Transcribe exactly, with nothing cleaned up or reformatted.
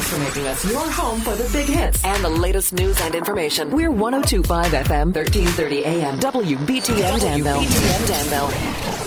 Thanks for making us your home for the big hits and the latest news and information. We're one oh two point five F M, thirteen thirty A M, W B T M Danville. W B T M Danville.